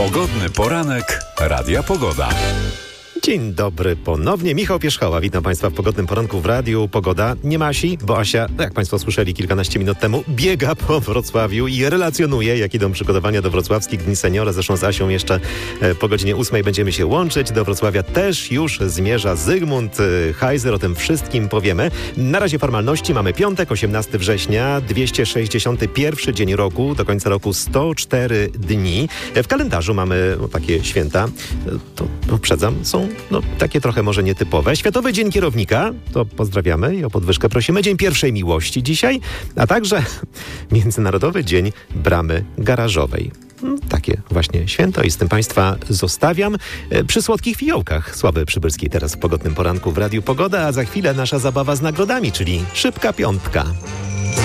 Pogodny poranek Radia Pogoda. Dzień dobry ponownie. Michał Pierzchała, witam Państwa w Pogodnym Poranku w Radiu Pogoda. Nie ma Asi, bo Asia, jak Państwo słyszeli kilkanaście minut temu, biega po Wrocławiu i relacjonuje, jak idą przygotowania do wrocławskich Dni Seniora. Zresztą z Asią jeszcze po godzinie 8 będziemy się łączyć. Do Wrocławia też już zmierza Zygmunt Heiser, o tym wszystkim powiemy. Na razie formalności. Mamy piątek, 18 września, 261 dzień roku, do końca roku 104 dni. W kalendarzu mamy takie święta, to uprzedzam, są takie trochę może nietypowe. Światowy Dzień Kierownika, to pozdrawiamy i o podwyżkę prosimy. Dzień Pierwszej Miłości dzisiaj, a także Międzynarodowy Dzień Bramy Garażowej. Takie właśnie święto i z tym Państwa zostawiam przy słodkich fiołkach. Sławy Przybylskiej teraz w Pogodnym Poranku w Radiu Pogoda, a za chwilę nasza zabawa z nagrodami, czyli Szybka Piątka.